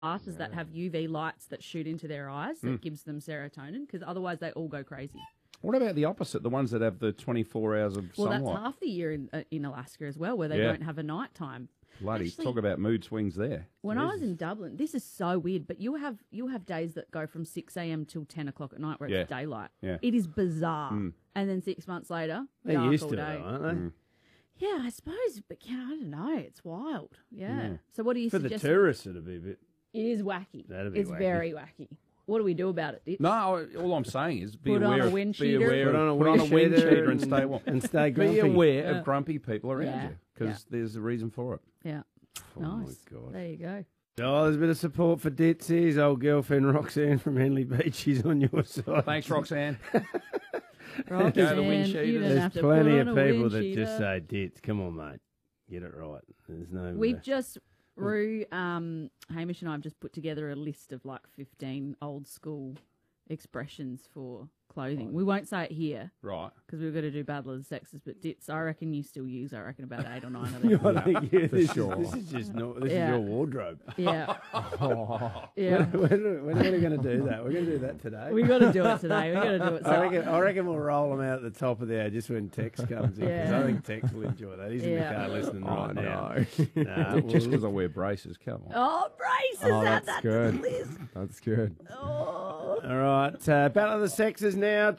glasses that have UV lights that shoot into their eyes that gives them serotonin, because otherwise they all go crazy. What about the opposite, the ones that have the 24 hours of sunlight? Well, that's half the year in Alaska as well, where they don't have a night time. Bloody, Actually, talk about mood swings there. When I was in Dublin, this is so weird, but you have days that go from 6 a.m. till 10 o'clock at night where it's daylight. Yeah. It is bizarre. And then 6 months later, they're dark used all to day. it, aren't they? Yeah, I suppose, but I don't know. It's wild. Yeah. So what do you For suggest? the tourists, it'd be a bit. It is wacky. That'd be it's wacky. very wacky. What do we do about it? No, all I'm saying is be Put on aware a of wind be cheater. aware Put on a of wind put on a wind cheater cheater and stay warm. And stay grumpy. Be aware Yeah. of grumpy people around Yeah. you because there's a reason for it. Yeah. Oh Nice. my God. There you go. Oh, there's a bit of support for Ditzy. His old girlfriend Roxanne from Henley Beach. She's on your side. Thanks, Roxanne. Roxanne, Go to wind you cheaters. don't There's have to plenty put of on a people wind that cheater. just say, Ditz, come on, mate. Get it right. There's no... We've just, Rue, Hamish and I have just put together a list of like 15 old school expressions for clothing. We won't say it here Right. because we've got to do Battle of the Sexes, but Ditz, I reckon you still use, about 8 or 9 of them. This is just not... This is Yeah. your wardrobe. Yeah. Yeah. We're not going to do that. We're going to do that today. We got to do it today. We got to do it. I reckon we'll roll them out at the top of the hour just when Tex comes in. Because Yeah. I think Tex will enjoy that. He's in the car listening right now. Just because I wear braces, come on. Oh, braces! That's good. That's good. All right, Battle of the Sexes now.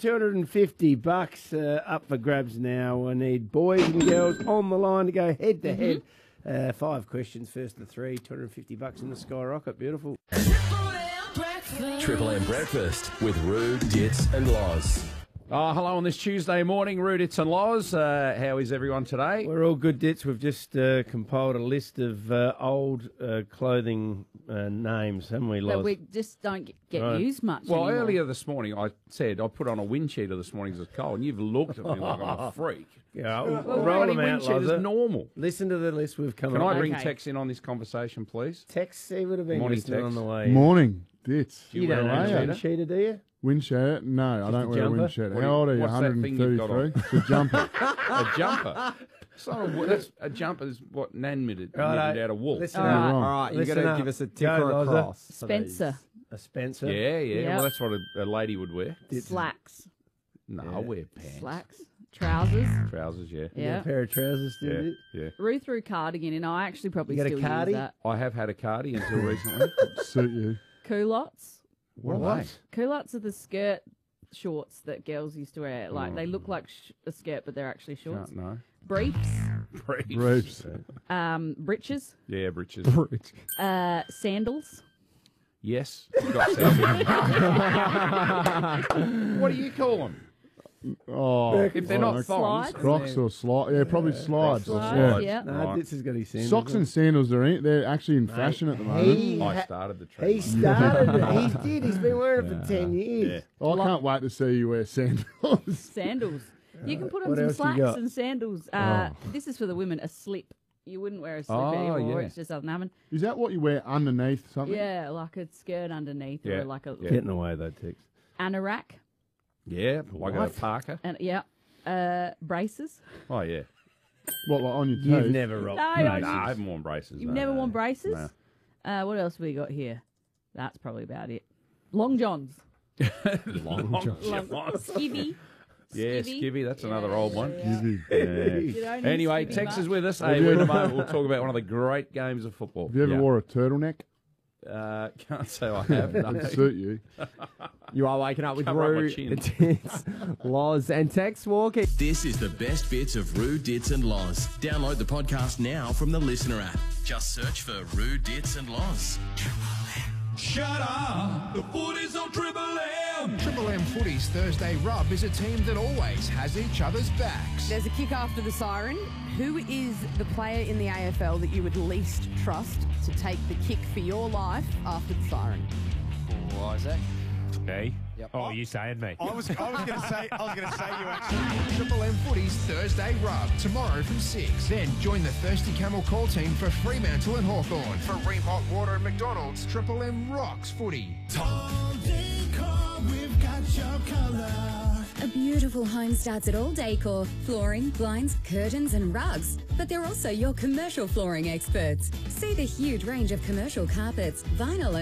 $250 up for grabs now. I need boys and girls on the line to go head to head. 5 questions, first to 3. $250 in the skyrocket. Beautiful. Triple M Breakfast with Rue, Ditz and Loz. Hello on this Tuesday morning, Rudits and Loz. How is everyone today? We're all good, Ditz. We've just compiled a list of old clothing names, haven't we, Loz? But we just don't get Right. used much Well, anymore. earlier this morning I said I put on a wind cheater this morning because it's cold, and you've looked at me like I'm a freak. Yeah, Well, roll bloody them wind out, cheater's Loz. normal. Listen to the list we've come Can up I with. bring Okay. Tex in on this conversation, please? Tex, he would have been Morning, listening Tex. on the way. Morning, Ditz. Do You wear don't a own wind a cheater? wind cheater, do you? Wind shirt? No, I don't a wear a jumper? wind shirt. What How old are you? what's that thing you've got 133? It's a jumper. A jumper. It's not that's a jumper is what Nan knitted out of wool. Listen All up. right. Wrong. All right, you got Listen to up. give us a tick Go, or a Loza. cross. for Spencer. A Spencer. Yeah. Yep. Well, that's what a lady would wear. Slacks. No, I wear pants. Slacks. Trousers. Trousers, yeah. You got Yeah. a pair of trousers, Yeah, did you? yeah. Ruth threw cardigan in. I actually probably You got a still use cardi? that. I have had a cardi until recently. Suit you. Culottes. What are they? Culottes are the skirt shorts that girls used to wear. Like they look like a skirt, but they're actually shorts. No. Briefs. Briefs. Breeches. Yeah, breeches. Sandals. Yes. I've got sandals. What do you call them? Oh, If they're not thongs. Slides. Crocs or slide. Yeah, probably slides. Slides, Yeah. yeah. No, Right. Ditz has got his sandals. Socks and sandals, they're actually in fashion at the moment. I started the He trend. started it. He did. He's been wearing it for 10 years. I can't wait to see you wear sandals. Sandals. You can put on What some else you slacks got? and sandals. This is for the women. A slip. You wouldn't wear a slip Oh, anymore. yeah. It's just Southern Hammond. Is that what you wear underneath something? Yeah, like a skirt underneath Yeah, or like a yeah. Getting away, though, Tex. anorak. Yeah, like a parka. And braces. Oh, yeah. What, like on your You've toes? never rocked. No, No, I haven't worn braces. You've no, never no. worn braces? No. What else have we got here? That's probably about it. Long johns. Long Skivvy. Yeah, skivvy. That's another old one. Skivvy. You don't need Anyway, skivvy Tex is much. with us. Hey, in a moment, we'll talk about one of the great games of football. Have you ever wore a turtleneck? Can't say I have. No. It'd suit you. You are waking up with Cover up my Rue, chin. Ditz, Loz, and Tex Walker. This is the best bits of Rue, Ditz and Loz. Download the podcast now from the Listener app. Just search for Rue, Ditz and Loz. Shut up! The footy's on Triple M! Triple M Footy's Thursday Rub is a team that always has each other's backs. There's a kick after the siren. Who is the player in the AFL that you would least trust to take the kick for your life after the siren? Isaac. Me? Yep. Oh, you saying me? I was going to say you actually. Triple M Footy's Thursday Rub tomorrow from 6. Then join the Thirsty Camel call team for Fremantle and Hawthorn. For Ream Hot Water and McDonald's, Triple M rocks footy. We've got your colour. A beautiful home starts at All Decor, flooring, blinds, curtains and rugs. But they're also your commercial flooring experts. See the huge range of commercial carpets, vinyl